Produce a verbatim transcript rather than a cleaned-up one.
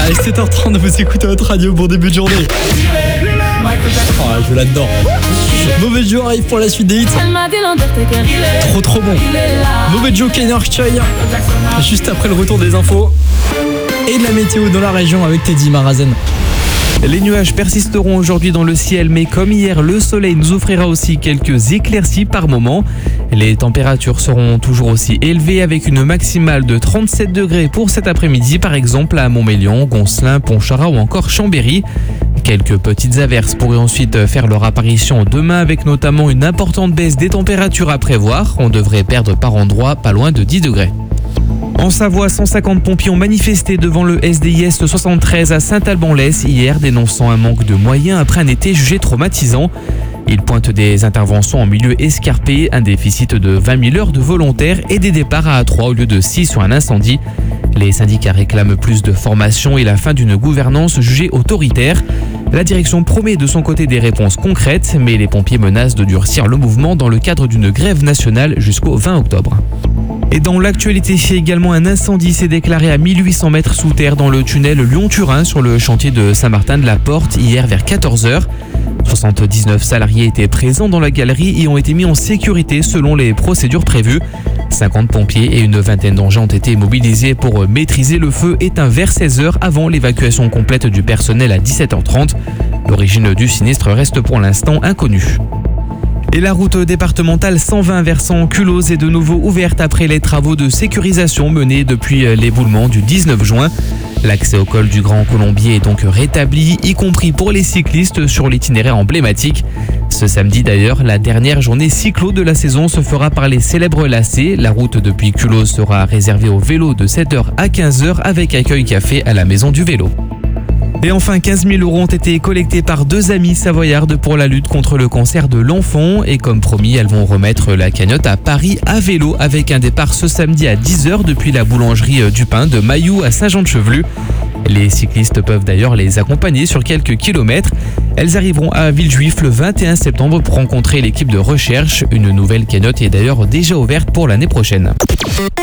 Allez, sept heures trente, vous écoutez votre radio, bon début de journée. Oh, je l'adore. Mauvais Joe arrive pour la suite des hits. Trop trop bon. Mauvais Joe, Kane Archey. Juste après le retour des infos et de la météo dans la région avec Teddy Marazen. Les nuages persisteront aujourd'hui dans le ciel, mais comme hier, le soleil nous offrira aussi quelques éclaircies par moment. Les températures seront toujours aussi élevées avec une maximale de trente-sept degrés pour cet après-midi, par exemple à Montmélian, Goncelin, Pontcharrat ou encore Chambéry. Quelques petites averses pourraient ensuite faire leur apparition demain avec notamment une importante baisse des températures à prévoir. On devrait perdre par endroits pas loin de dix degrés. En Savoie, cent cinquante pompiers ont manifesté devant le S D I S soixante-treize à Saint-Alban-l'Hesse hier, dénonçant un manque de moyens après un été jugé traumatisant. Ils pointent des interventions en milieu escarpé, un déficit de vingt mille heures de volontaires et des départs à trois au lieu de six sur un incendie. Les syndicats réclament plus de formation et la fin d'une gouvernance jugée autoritaire. La direction promet de son côté des réponses concrètes, mais les pompiers menacent de durcir le mouvement dans le cadre d'une grève nationale jusqu'au vingt octobre. Et dans l'actualité, également un incendie s'est déclaré à mille huit cents mètres sous terre dans le tunnel Lyon-Turin sur le chantier de Saint-Martin-de-la-Porte hier vers quatorze heures. soixante-dix-neuf salariés étaient présents dans la galerie et ont été mis en sécurité selon les procédures prévues. cinquante pompiers et une vingtaine d'engins ont été mobilisés pour maîtriser le feu éteint vers seize heures avant l'évacuation complète du personnel à dix-sept heures trente. L'origine du sinistre reste pour l'instant inconnue. Et la route départementale cent vingt versant Culose est de nouveau ouverte après les travaux de sécurisation menés depuis l'éboulement du dix-neuf juin. L'accès au col du Grand Colombier est donc rétabli, y compris pour les cyclistes sur l'itinéraire emblématique. Ce samedi d'ailleurs, la dernière journée cyclo de la saison se fera par les célèbres lacets. La route depuis Culose sera réservée aux vélos de sept heures à quinze heures avec accueil café à la Maison du Vélo. Et enfin, quinze mille euros ont été collectés par deux amies savoyardes pour la lutte contre le cancer de l'enfant. Et comme promis, elles vont remettre la cagnotte à Paris à vélo avec un départ ce samedi à dix heures depuis la boulangerie du Pain de Mailloux à Saint-Jean-de-Chevelu. Les cyclistes peuvent d'ailleurs les accompagner sur quelques kilomètres. Elles arriveront à Villejuif le vingt et un septembre pour rencontrer l'équipe de recherche. Une nouvelle cagnotte est d'ailleurs déjà ouverte pour l'année prochaine.